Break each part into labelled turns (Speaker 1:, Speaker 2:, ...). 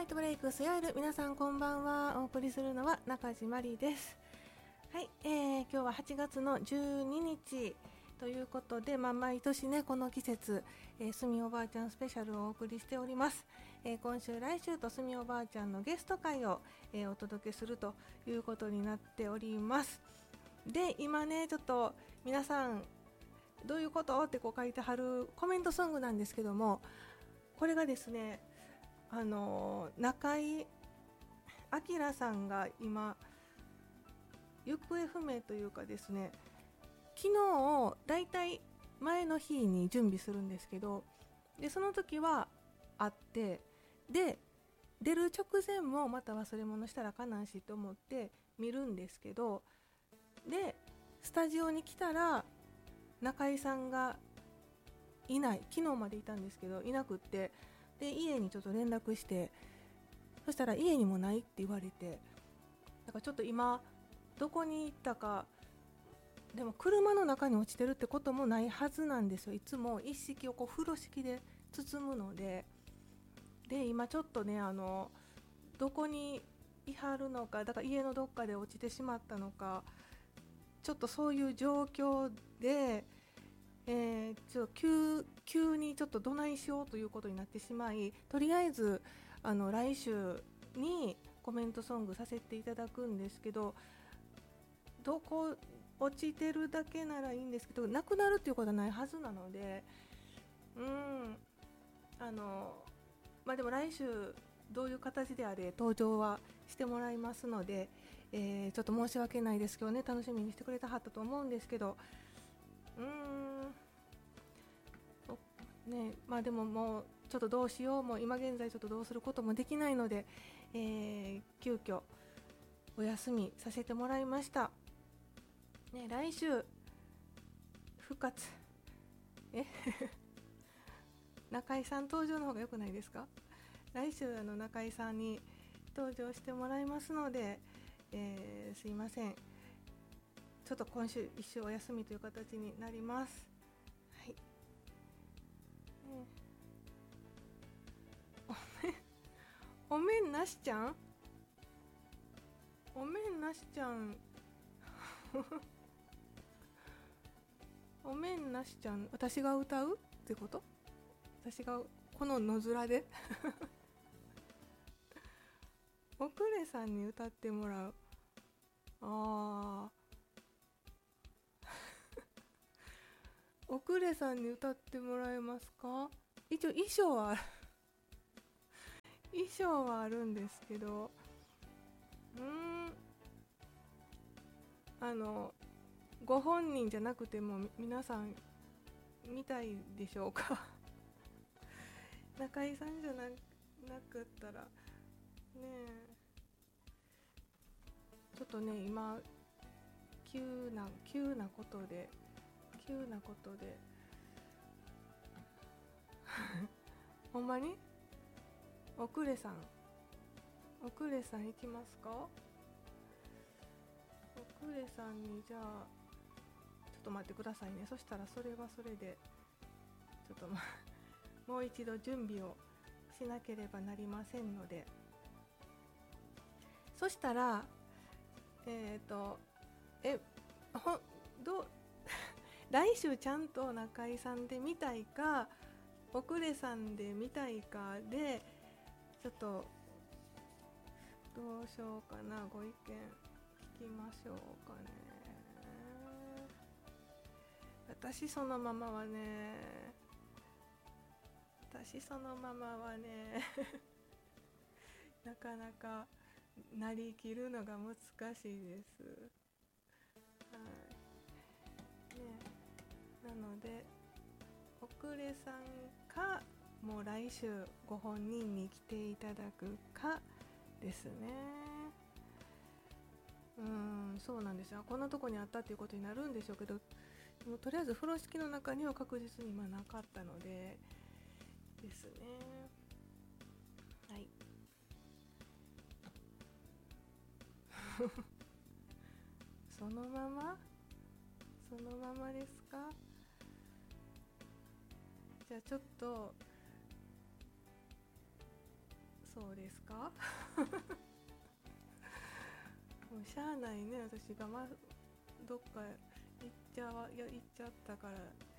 Speaker 1: ナイトブレイクスヤエル、皆さんこんばんは。お送りするのは中地まりです。はい、今日は8月の12日ということで、毎年ねこの季節、すみおばあちゃんスペシャルをお送りしております。今週来週とすみおばあちゃんのゲスト会を、お届けするということになっております。で、今ねちょっと皆さんどういうことってこう書いてはるコメントソングなんですけども、これがですね、中井明さんが今行方不明というかですね、昨日だいたい前の日に準備するんですけど、でその時はあって、で出る直前もまた忘れ物したらあかんなんしと思って見るんですけど、でスタジオに来たら中井さんがいない、昨日までいたんですけどいなくって、で家にちょっと連絡して、そしたら家にもないって言われて、だからちょっと今どこに行ったか、でも車の中に落ちてるってこともないはずなんですよ。いつも一式をこう風呂敷で包むので、で今ちょっとねどこにいはるのか、だから家のどっかで落ちてしまったのか、ちょっとそういう状況で、ちょっと急にちょっとどないしようということになってしまい、とりあえず来週にコメントソングさせていただくんですけど、どこ落ちてるだけならいいんですけど、なくなるっていうことはないはずなので、でも来週どういう形であれ登場はしてもらいますので、ちょっと申し訳ないですけどね、楽しみにしてくれたはったと思うんですけど、でももうちょっとどうしようも今現在ちょっとどうすることもできないので、急遽お休みさせてもらいました、ね。来週復活中井さん登場の方が良くないですか？来週中井さんに登場してもらいますので、すいません、ちょっと今週一週お休みという形になります。はい、お面なしちゃんお面なしちゃんお面なしちゃん、私が歌うってこと？私がこの野面でおくれさんに歌ってもらう。おくれさんに歌ってもらえますか？一応衣装は衣装はあるんですけど、ご本人じゃなくても皆さん見たいでしょうか？中井さんじゃなかったらねえ、ちょっとね今急なことでほんまにおくれさん行きますか？おくれさんにじゃあちょっと待ってくださいね。そしたらそれはそれでちょっともう一度準備をしなければなりませんので、そしたらどう来週ちゃんと中井さんで見たいかおくれさんで見たいかでちょっとどうしようかな、ご意見聞きましょうかね。私そのままはねなかなかなりきるのが難しいです。はいね、なのでおくれさんか、もう来週ご本人に来ていただくかですね。そうなんですよ。こんなとこにあったっていうことになるんでしょうけど、もうとりあえず風呂敷の中には確実になかったのでですね。はい。そのままですか？じゃあちょっとそうですかもうしゃあないね、私がどっか行っちゃったから、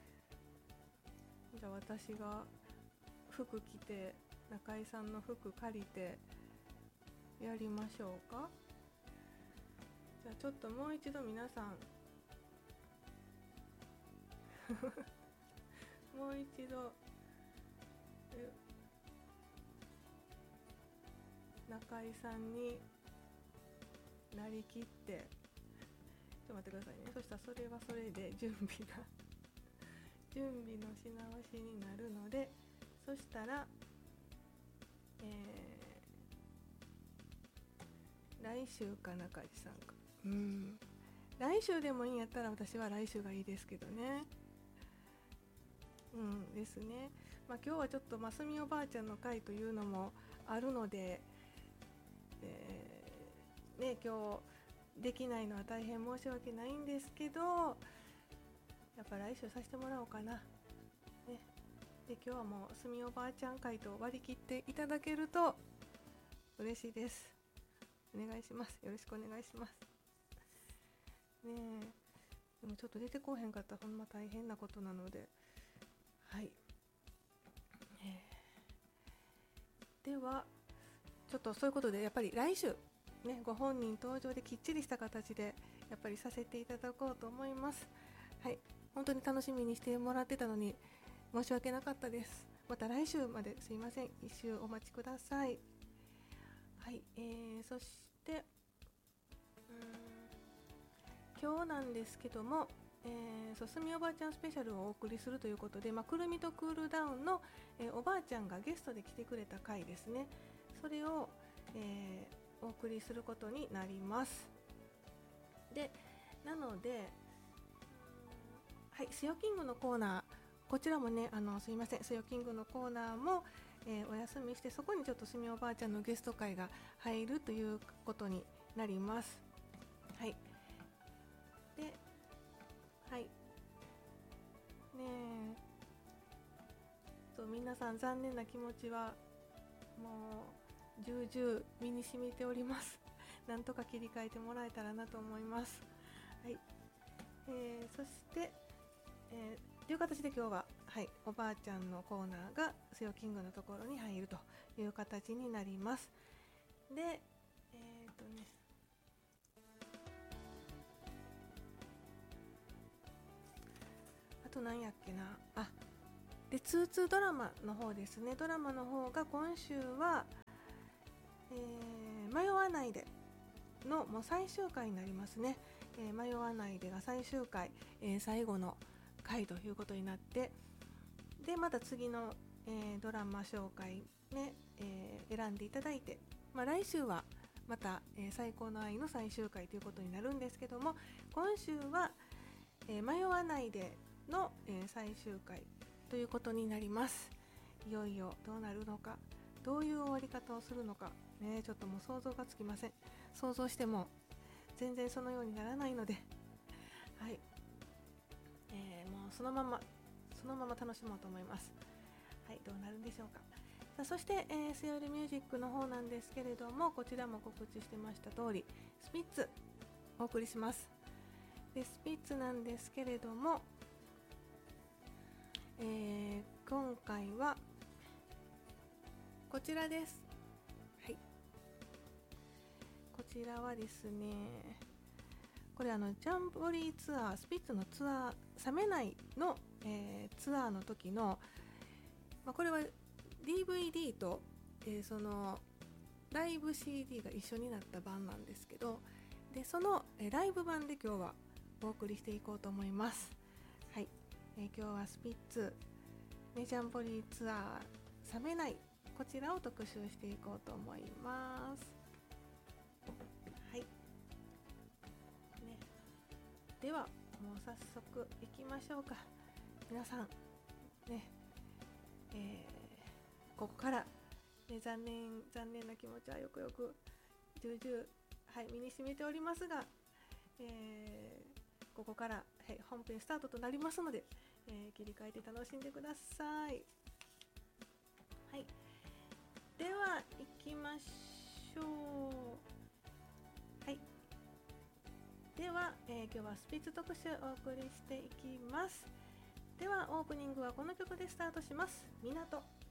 Speaker 1: じゃあ私が服着て中井さんの服借りてやりましょうか。じゃあちょっともう一度皆さんもう一度中井さんになりきって、ちょっと待ってくださいね。そしたらそれはそれで準備のし直しになるので、そしたら、来週か中井さんか、来週でもいいんやったら私は来週がいいですけどね。ですね。今日はちょっとますみおばあちゃんの会というのもあるので、今日できないのは大変申し訳ないんですけど、やっぱ来週させてもらおうかな、ね、で今日はもうすみおばあちゃん会と割り切っていただけると嬉しいです。お願いします。よろしくお願いしますね。でもちょっと出てこうへんかったらほんま大変なことなので、はい、ではちょっとそういうことでやっぱり来週ね、ご本人登場できっちりした形でやっぱりさせていただこうと思います。はい、本当に楽しみにしてもらってたのに申し訳なかったです。また来週まですいません。一週お待ちください。はい、そして今日なんですけども、すみおばあちゃんスペシャルをお送りするということで、くるみとクールダウンの、おばあちゃんがゲストで来てくれた回ですね。それを、お送りすることになります。で、なので、はい、スヨキングのコーナー、こちらもね、すいません、スヨキングのコーナーも、お休みして、そこにちょっとすみおばあちゃんのゲスト会が入るということになります。はい。で、はい。ねえ、皆さん残念な気持ちはもう重々身に染みております。なんとか切り替えてもらえたらなと思います。はい。そして、という形で今日は、はい、おばあちゃんのコーナーがスヨキングのところに入るという形になります。で、あと何やっけなで、2ドラマの方ですね。ドラマの方が今週は、迷わないでのもう最終回になりますね。迷わないでが最終回、最後の回ということになって、でまた次の、ドラマ紹介ね、選んでいただいて、来週はまた、最高の愛の最終回ということになるんですけども、今週は、迷わないでの、最終回ということになります。いよいよどうなるのか、どういう終わり方をするのか、ね、ちょっともう想像がつきません。想像しても全然そのようにならないのではい、もうそのまま楽しもうと思います。はい、どうなるんでしょうか。さあ、そして、スヨールミュージックの方なんですけれども、こちらも告知してました通りスピッツお送りします。でスピッツなんですけれども、今回はこちらです。はい、こちらはですね、これジャンボリーツアー、スピッツのツアー、冷めないの、ツアーの時の、これは DVD と、そのライブ CD が一緒になった版なんですけど、でその、ライブ版で今日はお送りしていこうと思います。はい、今日はスピッツ、ジャンボリーツアー冷めない、こちらを特集していこうと思います。はい、ね、ではもう早速いきましょうか。皆さんね、ここから、ね、残念な気持ちはよく重々、はい、身に染みておりますが、ここから、はい、本編スタートとなりますので、切り替えて楽しんでください。はい、では行ききましょう。はい。では、今日はスピッツ特集をお送りしていきます。ではオープニングはこの曲でスタートします。港。